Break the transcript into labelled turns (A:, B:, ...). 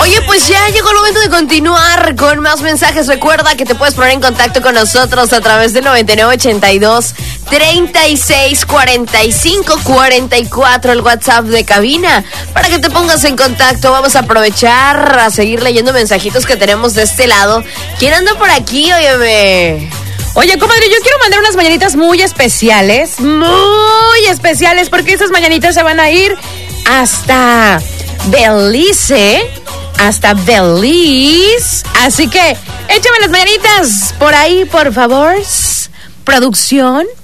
A: Oye, pues ya llegó el momento de continuar con más mensajes. Recuerda que te puedes poner en contacto con nosotros a través del 9982 36 45 44, el WhatsApp de cabina, para que te pongas en contacto. Vamos a aprovechar a seguir leyendo mensajitos que tenemos de este lado. ¿Quién anda por aquí? Óyeme.
B: Oye, comadre, yo quiero mandar unas mañanitas muy especiales, porque esas mañanitas se van a ir hasta Belice, Así que échame las mañanitas por ahí, por favor, producción.